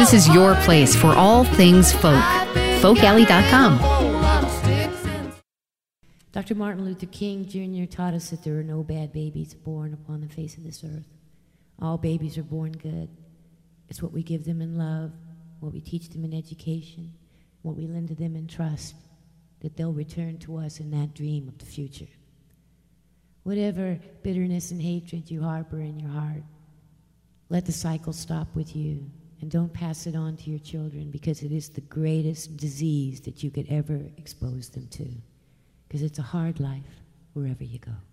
this is your place for all things folk. FolkAlley.com. Dr. Martin Luther King Jr. taught us that there are no bad babies born upon the face of this earth. All babies are born good. It's what we give them in love, what we teach them in education, what we lend to them in trust, that they'll return to us in that dream of the future. Whatever bitterness and hatred you harbor in your heart, let the cycle stop with you, and don't pass it on to your children, because it is the greatest disease that you could ever expose them to, because it's a hard life wherever you go.